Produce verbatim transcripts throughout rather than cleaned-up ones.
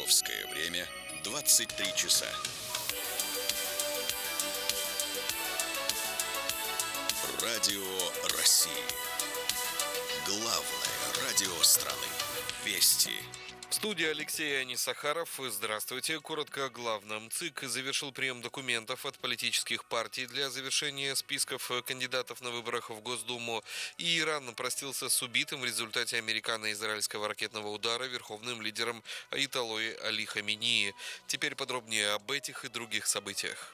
Московское время двадцать три часа. Радио России. Главное радио страны. Вести. В студии Алексей Анисахаров. Здравствуйте. Коротко о главном. ЦИК завершил прием документов от политических партий для завершения списков кандидатов на выборах в Госдуму. И Иран простился с убитым в результате американо-израильского ракетного удара верховным лидером Аятоллой Али Хаменеи. Теперь подробнее об этих и других событиях.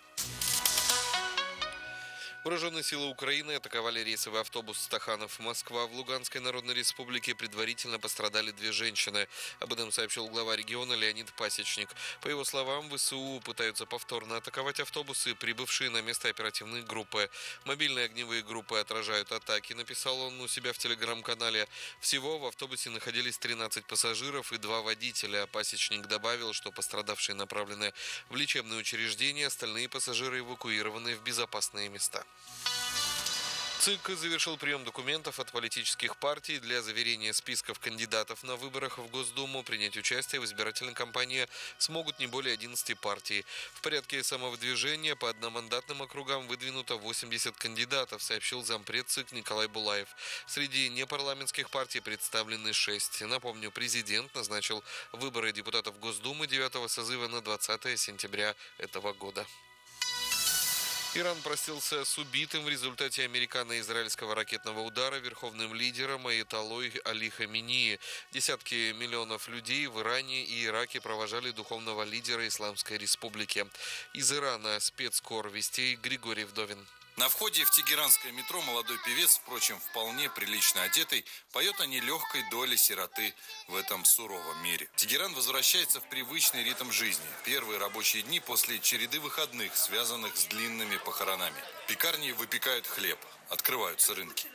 Вооруженные силы Украины атаковали рейсовый автобус Стаханов-Москва. В Луганской Народной Республике предварительно пострадали две женщины. Об этом сообщил глава региона Леонид Пасечник. По его словам, ВСУ пытаются повторно атаковать автобусы, прибывшие на место оперативной группы. Мобильные огневые группы отражают атаки, написал он у себя в телеграм-канале. Всего в автобусе находились тринадцать пассажиров и два водителя. Пасечник добавил, что пострадавшие направлены в лечебные учреждения, остальные пассажиры эвакуированы в безопасные места. ЦИК завершил прием документов от политических партий для заверения списков кандидатов на выборах в Госдуму. Принять участие в избирательной кампании смогут не более одиннадцати партий. В порядке самовыдвижения по одномандатным округам выдвинуто восемьдесят кандидатов, сообщил зампред ЦИК Николай Булаев. Среди непарламентских партий представлены шесть. Напомню, президент назначил выборы депутатов Госдумы девятого созыва на двадцатое сентября этого года. Иран простился с убитым в результате американо-израильского ракетного удара верховным лидером Аятоллой Али Хаменеи. Десятки миллионов людей в Иране и Ираке провожали духовного лидера Исламской Республики. Из Ирана спецкор вестей Григорий Вдовин. На входе в тегеранское метро молодой певец, впрочем, вполне прилично одетый, поет о нелегкой доле сироты в этом суровом мире. Тегеран возвращается в привычный ритм жизни. Первые рабочие дни после череды выходных, связанных с длинными похоронами. Пекарни выпекают хлеб, открываются рынки.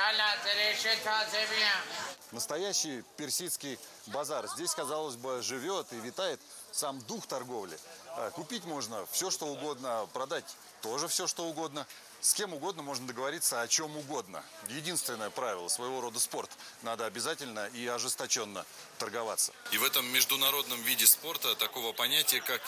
Настоящий персидский базар. Здесь, казалось бы, живет и витает сам дух торговли. Купить можно все, что угодно, продать тоже все, что угодно. С кем угодно можно договориться о чем угодно. Единственное правило, своего рода спорт. Надо обязательно и ожесточенно торговаться. И в этом международном виде спорта такого понятия, как